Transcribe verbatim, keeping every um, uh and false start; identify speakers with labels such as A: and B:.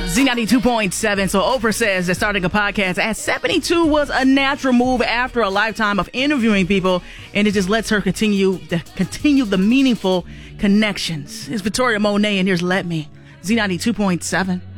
A: Z ninety-two point seven. So Oprah says that starting a podcast at seventy-two was a natural move after a lifetime of interviewing people, and it just lets her continue the, continue the meaningful connections. It's Victoria Monet, and here's Let Me. Z ninety-two point seven.